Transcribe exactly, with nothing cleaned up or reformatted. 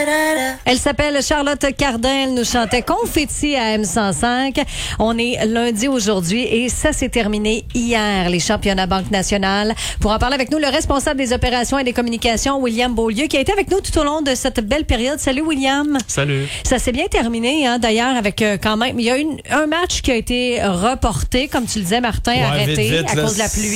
Elle s'appelle Charlotte Cardin. Elle nous chantait Confetti à M cent cinq. On est lundi aujourd'hui et ça s'est terminé hier, les championnats Banque Nationale. Pour en parler avec nous, le responsable des opérations et des communications, William Beaulieu, qui a été avec nous tout au long de cette belle période. Salut, William. Salut. Ça s'est bien terminé, hein, d'ailleurs, avec euh, quand même... Il y a une, un match qui a été reporté, comme tu le disais, Martin, ouais, arrêté vite, vite, à là, cause de la pluie.